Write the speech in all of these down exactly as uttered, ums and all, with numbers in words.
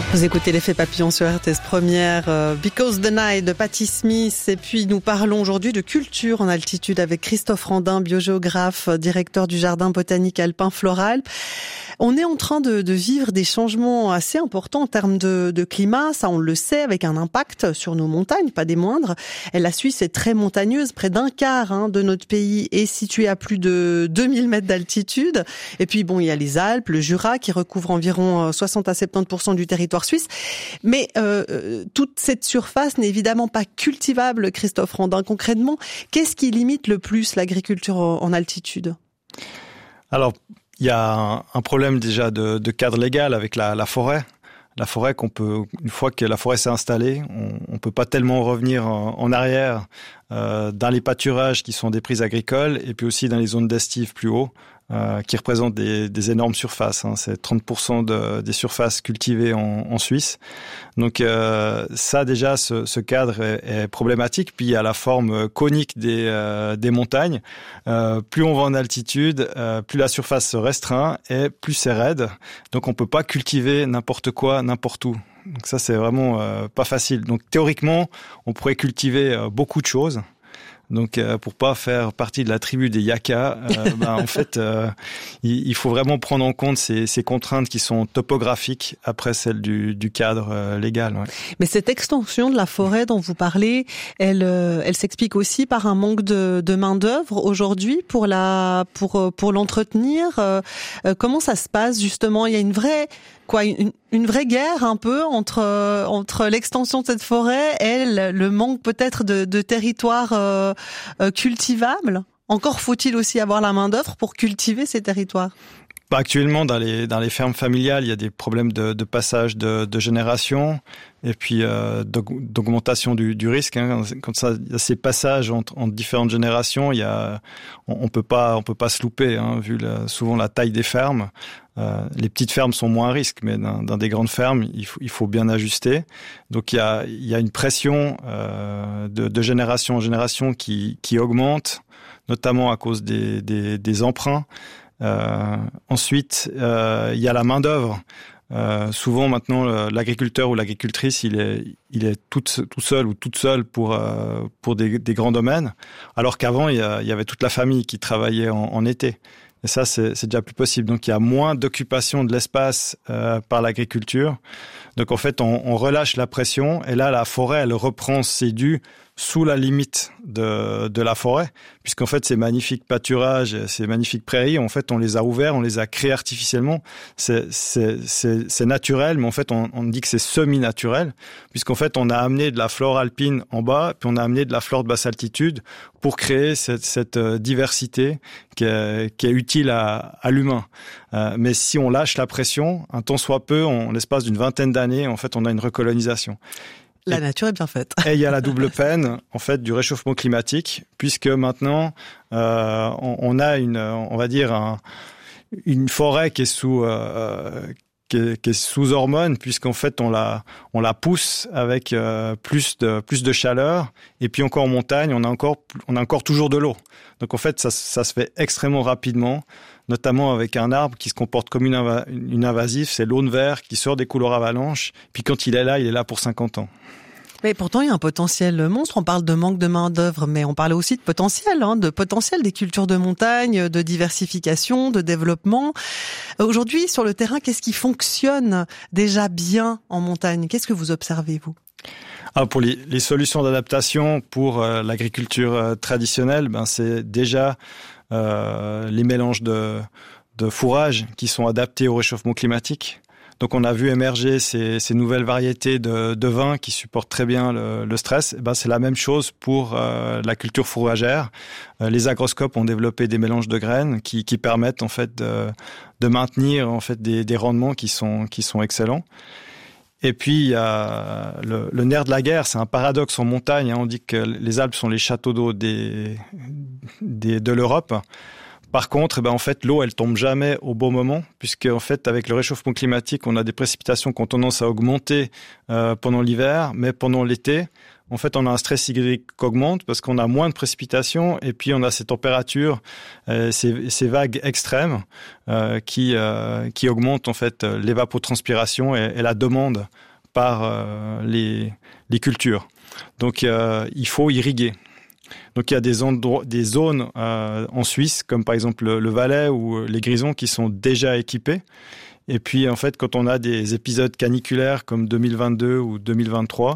Vous écoutez l'effet papillon sur R T S Première, euh, Because the Night de Patti Smith. Et puis nous parlons aujourd'hui de culture en altitude avec Christophe Randin, biogéographe, directeur du Jardin botanique alpin Floralpes. On est en train de, de vivre des changements assez importants en termes de, de climat, ça on le sait, avec un impact sur nos montagnes, pas des moindres. Et la Suisse est très montagneuse, près d'un quart hein, de notre pays est situé à plus de deux mille mètres d'altitude. Et puis bon, il y a les Alpes, le Jura qui recouvre environ soixante à soixante-dix pour cent du territoire suisse. Mais euh, toute cette surface n'est évidemment pas cultivable, Christophe Randin. Concrètement, qu'est-ce qui limite le plus l'agriculture en altitude ? Alors, il y a un, un problème déjà de, de cadre légal avec la, la forêt. La forêt qu'on peut, une fois que la forêt s'est installée, on ne peut pas tellement revenir en, en arrière euh, dans les pâturages qui sont des prises agricoles et puis aussi dans les zones d'estive plus haut. Euh, qui représentent des, des énormes surfaces. Hein. C'est trente pour cent de, des surfaces cultivées en, en Suisse. Donc euh, ça déjà, ce, ce cadre est, est problématique. Puis il y a la forme conique des, euh, des montagnes. Euh, plus on va en altitude, euh, plus la surface se restreint et plus c'est raide. Donc on peut pas cultiver n'importe quoi, n'importe où. Donc ça c'est vraiment euh, pas facile. Donc théoriquement, on pourrait cultiver euh, beaucoup de choses. Donc, euh, pour pas faire partie de la tribu des Yaka, euh, bah, en fait, euh, il, il faut vraiment prendre en compte ces, ces contraintes qui sont topographiques après celles du, du cadre euh, légal. Ouais. Mais cette extension de la forêt dont vous parlez, elle, euh, elle s'explique aussi par un manque de, de main d'œuvre aujourd'hui pour la, pour pour l'entretenir. Euh, comment ça se passe justement ? Il y a une vraie quoi, une, une vraie guerre un peu entre entre l'extension de cette forêt et le, le manque peut-être de, de territoire euh, euh, cultivable. Encore faut-il aussi avoir la main d'œuvre pour cultiver ces territoires. Bah, actuellement, dans les dans les fermes familiales, il y a des problèmes de, de passage de, de génération et puis euh, d'augmentation du, du risque. Hein. Quand ça, il y a ces passages entre, entre différentes générations, il y a, on, on peut pas, on peut pas se louper, hein, vu la, souvent la taille des fermes. Euh, les petites fermes sont moins à risque, mais dans, dans des grandes fermes, il faut, il faut bien ajuster. Donc il y a, il y a une pression euh, de, de génération en génération qui, qui augmente, notamment à cause des, des, des emprunts. Euh, ensuite, euh, il y a la main d'œuvre. Euh, souvent maintenant, l'agriculteur ou l'agricultrice, il est, il est tout, tout seul ou toute seule pour euh, pour des, des grands domaines, alors qu'avant il y, a, il y avait toute la famille qui travaillait en, en été. Et ça, c'est, c'est déjà plus possible. Donc, il y a moins d'occupation de l'espace euh, par l'agriculture. Donc, en fait, on, on relâche la pression. Et là, la forêt, elle reprend ses dus sous la limite de, de la forêt. Puisqu'en fait, ces magnifiques pâturages, ces magnifiques prairies, en fait, on les a ouverts, on les a créés artificiellement. C'est, c'est, c'est, c'est naturel, mais en fait, on, on dit que c'est semi-naturel. Puisqu'en fait, on a amené de la flore alpine en bas, puis on a amené de la flore de basse altitude pour créer cette, cette diversité qui est, qui est utile à, à l'humain. Euh, mais si on lâche la pression, un tant soit peu, en l'espace d'une vingtaine d'années, en fait, on a une recolonisation. La et, nature est bien faite. Et il y a la double peine, en fait, du réchauffement climatique, puisque maintenant, euh, on, on a une, on va dire, un, une forêt qui est sous, euh, qui est, qui est sous hormones, puisqu'en fait, on la, on la pousse avec euh, plus de, plus de chaleur. Et puis encore en montagne, on a encore, on a encore toujours de l'eau. Donc en fait, ça, ça se fait extrêmement rapidement, notamment avec un arbre qui se comporte comme une, inv- une invasive, c'est l'aune vert qui sort des couloirs avalanches. Puis quand il est là, il est là pour cinquante ans. Mais pourtant, il y a un potentiel monstre. On parle de manque de main d'œuvre, mais on parle aussi de potentiel, hein, de potentiel des cultures de montagne, de diversification, de développement. Aujourd'hui, sur le terrain, qu'est-ce qui fonctionne déjà bien en montagne ? Qu'est-ce que vous observez, vous ? Alors pour les, les solutions d'adaptation pour euh, l'agriculture euh, traditionnelle, ben c'est déjà euh, les mélanges de, de fourrages qui sont adaptés au réchauffement climatique. Donc on a vu émerger ces, ces nouvelles variétés de, de vins qui supportent très bien le, le stress. Et ben c'est la même chose pour euh, la culture fourragère. Euh, les agroscopes ont développé des mélanges de graines qui, qui permettent en fait de, de maintenir en fait des, des rendements qui sont qui sont excellents. Et puis, il y a le, le nerf de la guerre, c'est un paradoxe en montagne. Hein. On dit que les Alpes sont les châteaux d'eau des, des, de l'Europe. Par contre, eh ben, en fait, l'eau, elle tombe jamais au bon moment, puisque en fait, avec le réchauffement climatique, on a des précipitations qui ont tendance à augmenter euh, pendant l'hiver, mais pendant l'été, en fait, on a un stress hydrique qui augmente parce qu'on a moins de précipitations et puis on a ces températures, euh, ces, ces vagues extrêmes euh, qui euh, qui augmentent en fait l'évapotranspiration et, et la demande par euh, les les cultures. Donc, euh, il faut irriguer. Donc, il y a des endroits, des zones euh, en Suisse, comme par exemple le, le Valais ou les Grisons, qui sont déjà équipées. Et puis, en fait, quand on a des épisodes caniculaires comme deux mille vingt-deux ou deux mille vingt-trois,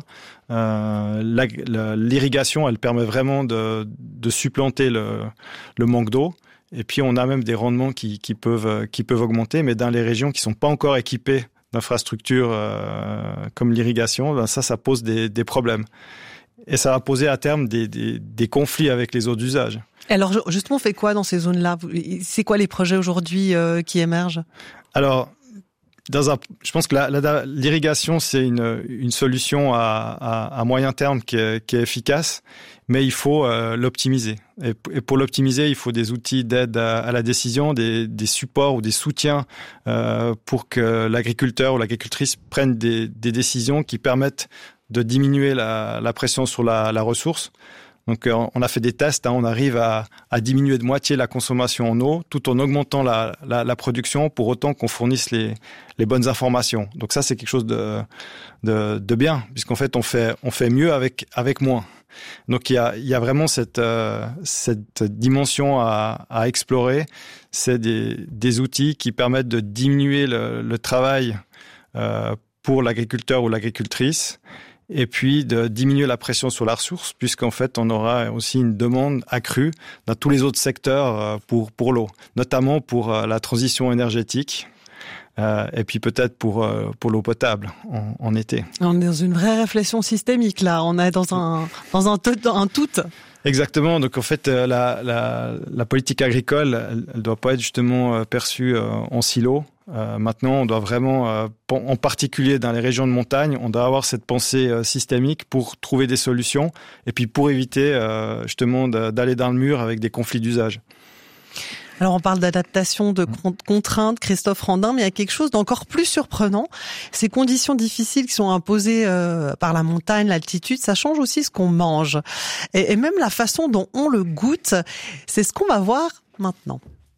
euh, la, la, l'irrigation, elle permet vraiment de, de supplanter le, le manque d'eau. Et puis, on a même des rendements qui, qui, peuvent, qui peuvent augmenter. Mais dans les régions qui ne sont pas encore équipées d'infrastructures euh, comme l'irrigation, ben ça, ça pose des, des problèmes. Et ça va poser à terme des, des, des conflits avec les eaux d'usage. Alors, justement, on fait quoi dans ces zones-là ? C'est quoi les projets aujourd'hui euh, qui émergent ? Alors, Dans un, je pense que la, la, l'irrigation, c'est une, une solution à, à, à moyen terme qui est, qui est efficace, mais il faut euh, l'optimiser. Et, et pour l'optimiser, il faut des outils d'aide à, à la décision, des, des supports ou des soutiens euh, pour que l'agriculteur ou l'agricultrice prenne des, des décisions qui permettent de diminuer la, la pression sur la, la ressource. Donc, on a fait des tests, hein, on arrive à, à diminuer de moitié la consommation en eau, tout en augmentant la, la, la production, pour autant qu'on fournisse les, les bonnes informations. Donc ça, c'est quelque chose de, de, de bien, puisqu'en fait, on fait, on fait mieux avec, avec moins. Donc, il y a, il y a vraiment cette, euh, cette dimension à, à explorer. C'est des, des outils qui permettent de diminuer le, le travail euh, pour l'agriculteur ou l'agricultrice, et puis de diminuer la pression sur la ressource, puisqu'en fait, on aura aussi une demande accrue dans tous les autres secteurs pour, pour l'eau, notamment pour la transition énergétique, euh, et puis peut-être pour, pour l'eau potable en, en été. On est dans une vraie réflexion systémique, là. On est dans un, dans un, tout, un tout. Exactement. Donc, en fait, la, la, la politique agricole, elle ne doit pas être justement perçue en silo. Euh, maintenant, on doit vraiment, euh, en particulier dans les régions de montagne, on doit avoir cette pensée euh, systémique pour trouver des solutions et puis pour éviter euh, justement de, d'aller dans le mur avec des conflits d'usage. Alors on parle d'adaptation, de contraintes, Christophe Randin, mais il y a quelque chose d'encore plus surprenant. Ces conditions difficiles qui sont imposées euh, par la montagne, l'altitude, ça change aussi ce qu'on mange. Et, et même la façon dont on le goûte, c'est ce qu'on va voir maintenant.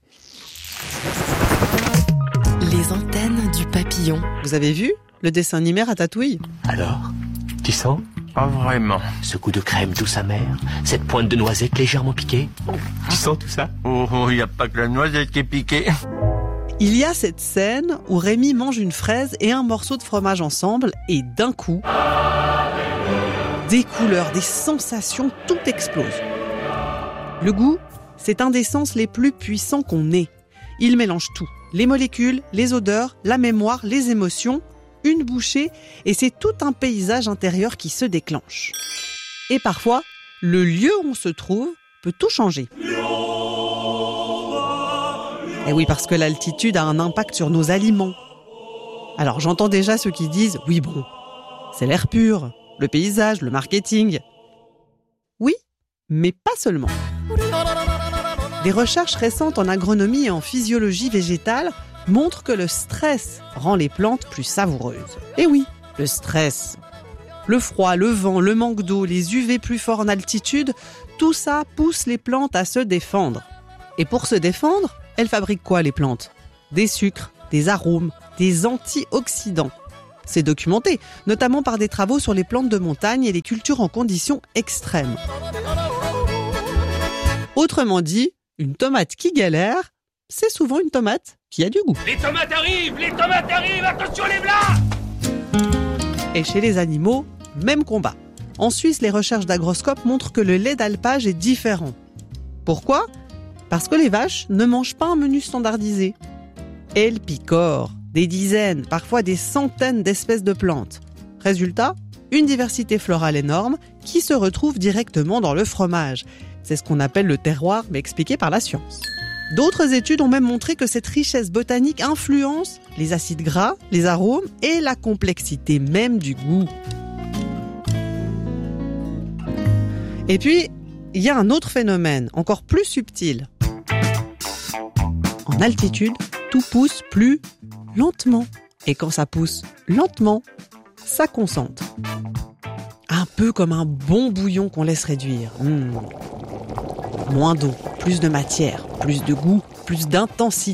Les antennes du papillon. Vous avez vu le dessin animé Ratatouille ? Alors, tu sens ? Pas vraiment. Ce goût de crème douce amère, cette pointe de noisette légèrement piquée. Tu sens tout ça ? Oh, il oh, n'y a pas que la noisette qui est piquée. Il y a cette scène où Rémi mange une fraise et un morceau de fromage ensemble et d'un coup, des couleurs, des sensations, tout explose. Le goût, c'est un des sens les plus puissants qu'on ait. Il mélange tout. Les molécules, les odeurs, la mémoire, les émotions, une bouchée, et c'est tout un paysage intérieur qui se déclenche. Et parfois, le lieu où on se trouve peut tout changer. Et oui, parce que l'altitude a un impact sur nos aliments. Alors j'entends déjà ceux qui disent « oui bon, c'est l'air pur, le paysage, le marketing ». Oui, mais pas seulement. Des recherches récentes en agronomie et en physiologie végétale montrent que le stress rend les plantes plus savoureuses. Et oui, le stress. Le froid, le vent, le manque d'eau, les U V plus forts en altitude, tout ça pousse les plantes à se défendre. Et pour se défendre, elles fabriquent quoi les plantes ? Des sucres, des arômes, des antioxydants. C'est documenté, notamment par des travaux sur les plantes de montagne et les cultures en conditions extrêmes. Autrement dit, une tomate qui galère, c'est souvent une tomate qui a du goût. Les tomates arrivent, les tomates arrivent, attention les blancs ! Et chez les animaux, même combat. En Suisse, les recherches d'Agroscope montrent que le lait d'alpage est différent. Pourquoi ? Parce que les vaches ne mangent pas un menu standardisé. Elles picorent des dizaines, parfois des centaines d'espèces de plantes. Résultat, une diversité florale énorme qui se retrouve directement dans le fromage. C'est ce qu'on appelle le terroir, mais expliqué par la science. D'autres études ont même montré que cette richesse botanique influence les acides gras, les arômes et la complexité même du goût. Et puis, il y a un autre phénomène, encore plus subtil. En altitude, tout pousse plus lentement. Et quand ça pousse lentement, ça concentre. Un peu comme un bon bouillon qu'on laisse réduire. Mmh. Moins d'eau, plus de matière, plus de goût, plus d'intensité.